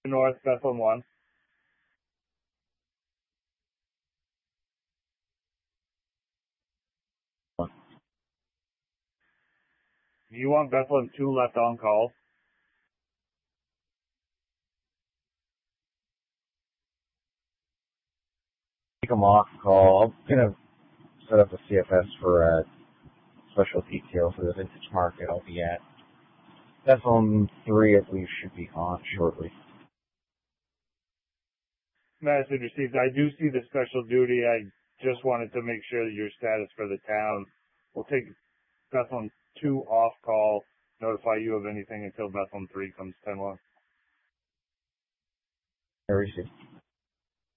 North, Bethlehem 1. You want Bethlehem 2 left on call? Take them off call. I'm going to set up a CFS for special detail for the vintage market. I'll be at Bethlehem 3, I believe, should be on shortly. Message received. I do see the special duty. I just wanted to make sure that your status for the town. We'll take Bethlehem 2 off call, notify you of anything until Bethlehem 3 comes 10-1. I received.